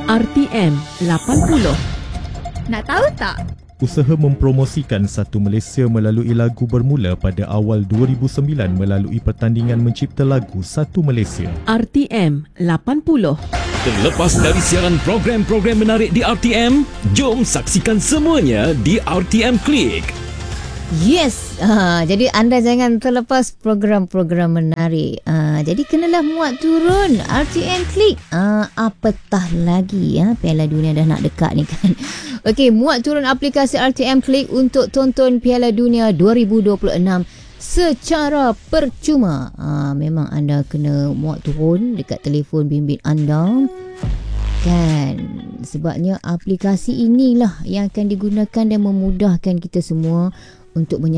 RTM 80. Nak tahu tak? Usaha mempromosikan Satu Malaysia melalui lagu bermula pada awal 2009 melalui pertandingan mencipta lagu Satu Malaysia. RTM 80. Terlepas dari siaran program-program menarik di RTM, jom saksikan semuanya di RTM Klik. Yes, jadi anda jangan terlepas program-program menarik. Jadi kenalah muat turun RTM Klik. Apatah lagi Piala Dunia dah nak dekat ni kan. Okey, muat turun aplikasi RTM Klik untuk tonton Piala Dunia 2026 secara percuma. Memang anda kena muat turun dekat telefon bimbit anda. Kan, sebabnya aplikasi inilah yang akan digunakan dan memudahkan kita semua untuk